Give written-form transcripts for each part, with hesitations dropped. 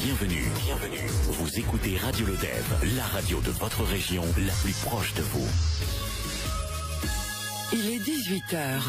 Bienvenue. Vous écoutez Radio Lodève, la radio de votre région, la plus proche de vous. Il est 18h.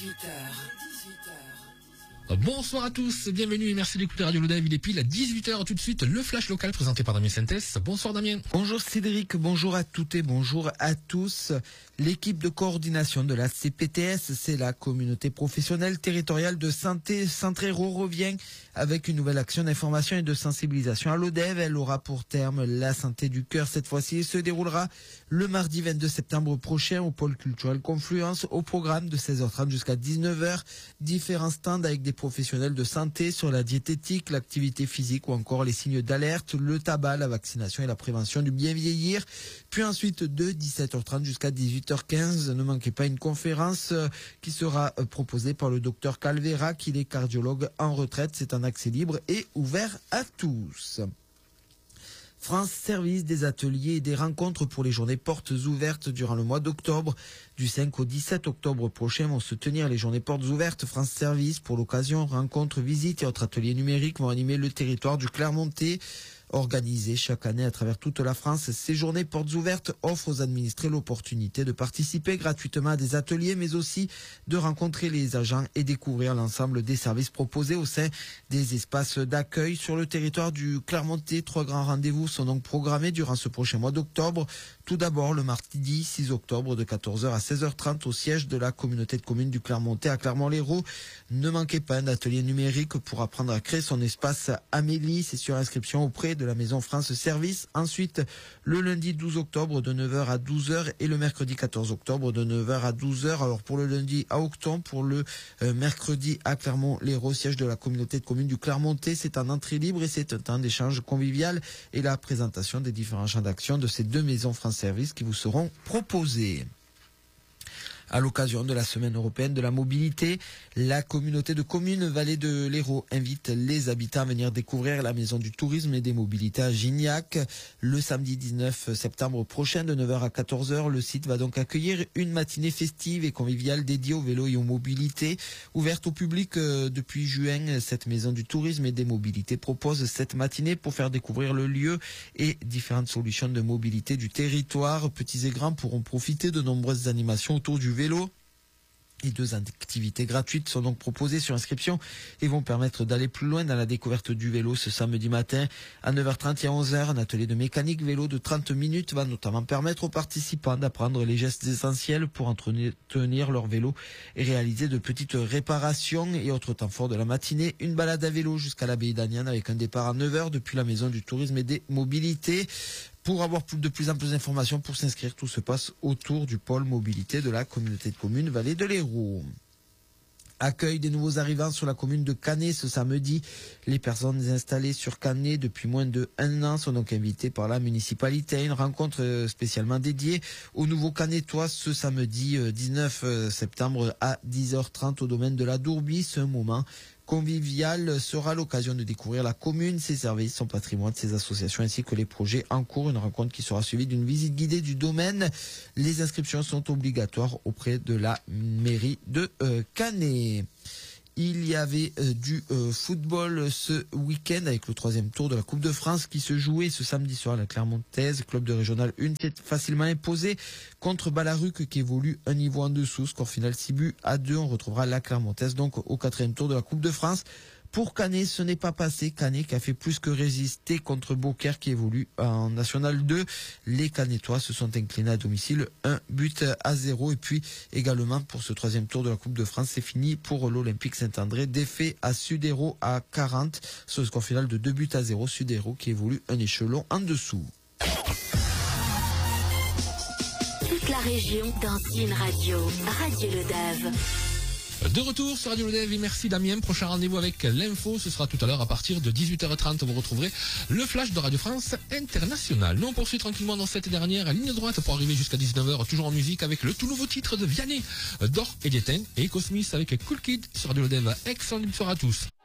Bonsoir à tous, bienvenue et merci d'écouter Radio Lodève. Il est pile à 18h tout de suite, le flash local présenté par Damien Sintès. Bonsoir Damien. Bonjour Cédric, bonjour à toutes et bonjour à tous. L'équipe de coordination de la CPTS, c'est la communauté professionnelle territoriale de santé Centre-Hérault, revient avec une nouvelle action d'information et de sensibilisation à Lodève. Elle aura pour terme la santé du cœur cette fois-ci et se déroulera le mardi 22 septembre prochain au pôle culturel Confluence, au programme de 16h30 jusqu'à 19h. Différents stands avec des professionnels de santé sur la diététique, l'activité physique ou encore les signes d'alerte, le tabac, la vaccination et la prévention du bien vieillir. Puis ensuite de 17h30 jusqu'à 18h15, ne manquez pas une conférence qui sera proposée par le docteur Calvera, qui est cardiologue en retraite. C'est un accès libre et ouvert à tous. France Service, des ateliers et des rencontres pour les journées portes ouvertes durant le mois d'octobre. Du 5 au 17 octobre prochain vont se tenir les journées portes ouvertes. France Service, pour l'occasion, rencontres, visites et autres ateliers numériques vont animer le territoire du Clermontais. Organisées chaque année à travers toute la France, ces journées portes ouvertes offrent aux administrés l'opportunité de participer gratuitement à des ateliers, mais aussi de rencontrer les agents et découvrir l'ensemble des services proposés au sein des espaces d'accueil. Sur le territoire du Clermontais, 3 grands rendez-vous sont donc programmés durant ce prochain mois d'octobre. Tout d'abord, le mardi 6 octobre de 14h à 16h30 au siège de la communauté de communes du Clermontais à Clermont-Lérault. Ne manquez pas un atelier numérique pour apprendre à créer son espace Amélie. C'est sur inscription auprès de la Maison France Service. Ensuite, le lundi 12 octobre de 9h à 12h et le mercredi 14 octobre de 9h à 12h. Alors pour le lundi à Aucton, pour le mercredi à Clermont-Lérault, siège de la communauté de communes du Clermontais, c'est en entrée libre et c'est un temps d'échange convivial et la présentation des différents champs d'action de ces deux Maisons France Service qui vous seront proposés. À l'occasion de la Semaine européenne de la mobilité, la communauté de communes Vallée de l'Hérault invite les habitants à venir découvrir la maison du tourisme et des mobilités à Gignac. Le samedi 19 septembre prochain de 9h à 14h, le site va donc accueillir une matinée festive et conviviale dédiée au vélo et aux mobilités. Ouverte au public depuis juin, cette maison du tourisme et des mobilités propose cette matinée pour faire découvrir le lieu et différentes solutions de mobilité du territoire. Petits et grands pourront profiter de nombreuses animations autour du vélo. Et 2 activités gratuites sont donc proposées sur inscription et vont permettre d'aller plus loin dans la découverte du vélo ce samedi matin. À 9h30 et à 11h, un atelier de mécanique vélo de 30 minutes va notamment permettre aux participants d'apprendre les gestes essentiels pour entretenir leur vélo et réaliser de petites réparations. Et autre temps fort de la matinée, une balade à vélo jusqu'à l'abbaye d'Aniane avec un départ à 9h depuis la maison du tourisme et des mobilités. Pour avoir de plus amples informations, pour s'inscrire, tout se passe autour du pôle mobilité de la communauté de communes Vallée de l'Hérault. Accueil des nouveaux arrivants sur la commune de Canet ce samedi. Les personnes installées sur Canet depuis moins de 1 an sont donc invitées par la municipalité à une rencontre spécialement dédiée aux nouveaux Canetois ce samedi 19 septembre à 10h30 au domaine de la Dourbie. Ce moment convivial sera l'occasion de découvrir la commune, ses services, son patrimoine, ses associations ainsi que les projets en cours. Une rencontre qui sera suivie d'une visite guidée du domaine. Les inscriptions sont obligatoires auprès de la mairie de Canet. Il y avait du football ce week-end avec le 3e tour de la Coupe de France qui se jouait ce samedi soir à la Clermontaise. Club de Régional 1 s'est facilement imposé contre Ballaruc qui évolue un niveau en dessous. Score final 6-2. On retrouvera la Clermontaise donc au 4e tour de la Coupe de France. Pour Canet, ce n'est pas passé. Canet qui a fait plus que résister contre Beaucaire qui évolue en National 2. Les Canetois se sont inclinés à domicile 1-0. Et puis également pour ce 3e tour de la Coupe de France, c'est fini pour l'Olympique Saint-André. Défait à Sud-Hérault à 40. Ce score final de 2-0. Sud-Hérault qui évolue un échelon en dessous. Toute la région dans une radio. Radio Lodève. De retour sur Radio Lodève et merci Damien. Prochain rendez-vous avec l'info, ce sera tout à l'heure à partir de 18h30. Vous retrouverez le flash de Radio France Internationale. Nous on poursuit tranquillement dans cette dernière ligne droite pour arriver jusqu'à 19h, toujours en musique avec le tout nouveau titre de Vianney, D'Or et d'Étienne et Cosmis avec Cool Kid sur Radio Lodève. Excellente soirée à tous.